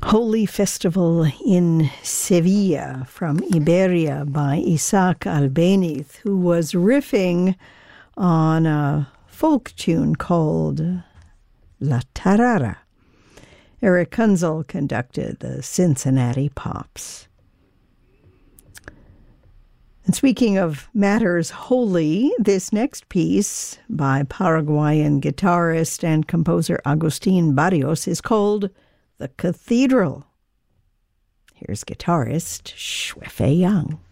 Holy Festival in Sevilla from Iberia by Isaac Albeniz, who was riffing on a folk tune called La Tarara. Eric Kunzel conducted the Cincinnati Pops. And speaking of matters holy, this next piece by Paraguayan guitarist and composer Agustin Barrios is called The Cathedral. Here's guitarist Xue Fei Yang.